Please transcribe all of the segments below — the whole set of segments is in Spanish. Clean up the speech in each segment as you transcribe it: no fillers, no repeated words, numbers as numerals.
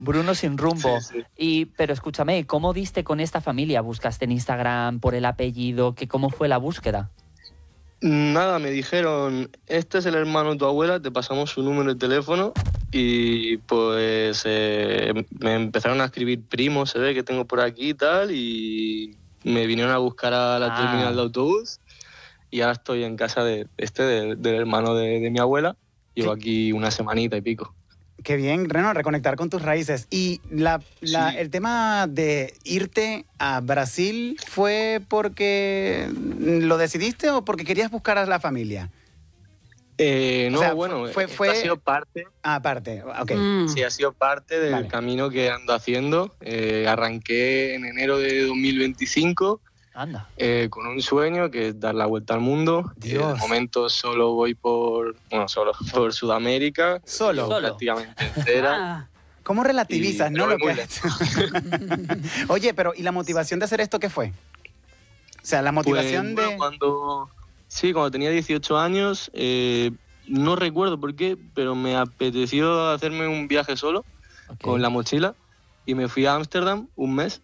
Bruno sin rumbo. Sí. Pero escúchame, ¿cómo diste con esta familia? ¿Buscaste en Instagram por el apellido? ¿Cómo fue la búsqueda? Nada, me dijeron, este es el hermano de tu abuela, te pasamos su número de teléfono y pues me empezaron a escribir primos, se ve que tengo por aquí y tal, y me vinieron a buscar a la terminal de autobús y ahora estoy en casa del hermano de mi abuela. Llevo aquí una semanita y pico. Qué bien, Reno, reconectar con tus raíces. Y el tema de irte a Brasil, ¿fue porque lo decidiste o porque querías buscar a la familia? No, o sea, bueno, fue... ha sido parte. Parte, ok. Sí, ha sido parte del camino que ando haciendo. Arranqué en enero de 2025. Anda. Con un sueño que es dar la vuelta al mundo. De momento solo voy por Sudamérica. Solo. Prácticamente entera. ¿Cómo relativizas, no? Lo que has hecho. Oye, pero ¿y la motivación de hacer esto qué fue? O sea, la motivación pues, de... Cuando tenía 18 años, no recuerdo por qué, pero me apeteció hacerme un viaje solo, con la mochila, y me fui a Ámsterdam un mes.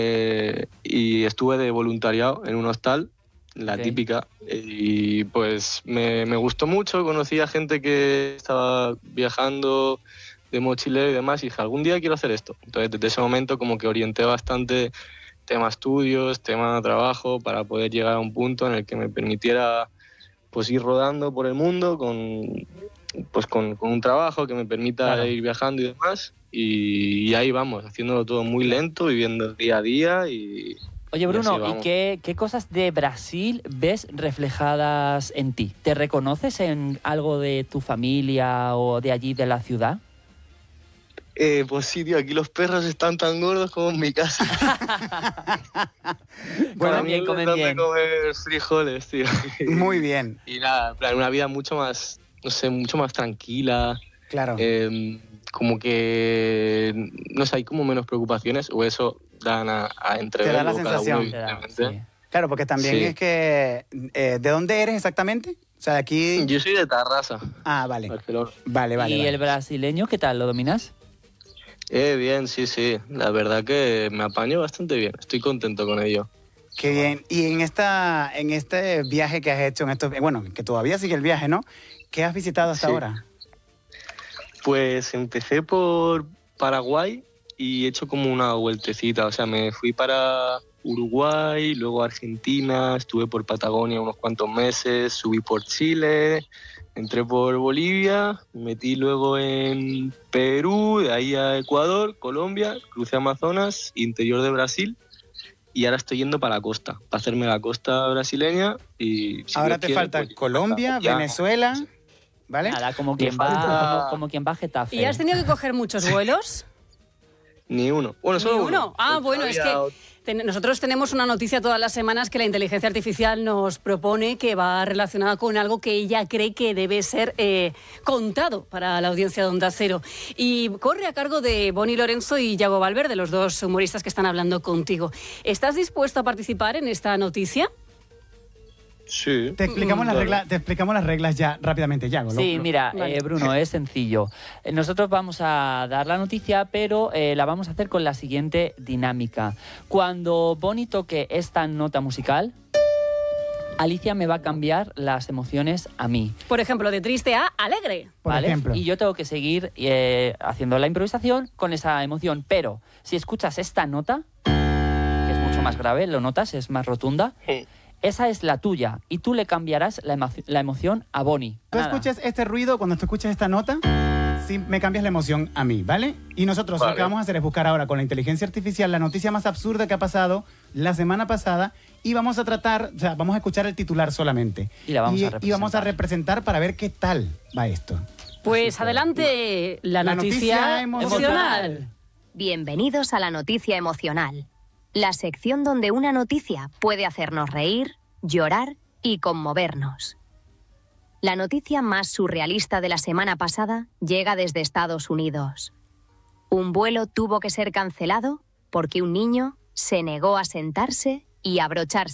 Y estuve de voluntariado en un hostal, la típica, y pues me gustó mucho. Conocí a gente que estaba viajando de mochilero y demás y dije, algún día quiero hacer esto. Entonces desde ese momento como que orienté bastante tema estudios, tema trabajo, para poder llegar a un punto en el que me permitiera pues ir rodando por el mundo con un trabajo que me permita ir viajando y demás. Y ahí vamos, haciéndolo todo muy lento, viviendo día a día y... Oye, Bruno, ¿y qué cosas de Brasil ves reflejadas en ti? ¿Te reconoces en algo de tu familia o de allí, de la ciudad? Pues sí, tío, aquí los perros están tan gordos como en mi casa. Comen bien. Comer frijoles, tío. Muy bien. Y nada, una vida mucho más, no sé, mucho más tranquila. Claro. Como que, no sé, hay como menos preocupaciones, o eso dan a entrever. Te da la sensación. Claro, porque también es que... ¿de dónde eres exactamente? O sea, de aquí... Yo soy de Tarrasa. Ah, vale. Barcelona. Vale. ¿Y el brasileño qué tal? ¿Lo dominas? Bien, sí. La verdad que me apaño bastante bien. Estoy contento con ello. Qué bien. Y en este viaje que has hecho, que todavía sigue el viaje, ¿no? ¿Qué has visitado hasta ahora? Pues empecé por Paraguay y he hecho como una vueltecita. O sea, me fui para Uruguay, luego Argentina, estuve por Patagonia unos cuantos meses, subí por Chile, entré por Bolivia, me metí luego en Perú, de ahí a Ecuador, Colombia, crucé Amazonas, interior de Brasil. Y ahora estoy yendo para la costa, para hacerme la costa brasileña. Y si ahora Dios te quiere, falta pues, Colombia, Venezuela, ¿vale? Nada, como quien va a Getafe. ¿Y has tenido que coger muchos vuelos? Ni uno. Bueno, solo uno. Ah, bueno, es que nosotros tenemos una noticia todas las semanas que la inteligencia artificial nos propone, que va relacionada con algo que ella cree que debe ser contado para la audiencia de Onda Cero. Y corre a cargo de Bonnie Lorenzo y Yago Valverde, los dos humoristas que están hablando contigo. ¿Estás dispuesto a participar en esta noticia? Sí. Te explicamos las reglas ya rápidamente, Yago. Sí, mira, Bruno, es sencillo. Nosotros vamos a dar la noticia, pero la vamos a hacer con la siguiente dinámica. Cuando Bonnie toque esta nota musical, Alicia me va a cambiar las emociones a mí. Por ejemplo, de triste a alegre. Por ejemplo. Y yo tengo que seguir haciendo la improvisación con esa emoción. Pero si escuchas esta nota, que es mucho más grave, lo notas, es más rotunda... Sí. Esa es la tuya y tú le cambiarás la emoción a Bonnie. Tú escuchas este ruido, cuando tú escuchas esta nota, sí me cambias la emoción a mí, ¿vale? Y nosotros lo que vamos a hacer es buscar ahora con la inteligencia artificial la noticia más absurda que ha pasado la semana pasada y vamos a vamos a escuchar el titular solamente. Y vamos a representar para ver qué tal va esto. Pues adelante, la noticia emocional. Bienvenidos a la noticia emocional. La sección donde una noticia puede hacernos reír, llorar y conmovernos. La noticia más surrealista de la semana pasada llega desde Estados Unidos. Un vuelo tuvo que ser cancelado porque un niño se negó a sentarse y abrocharse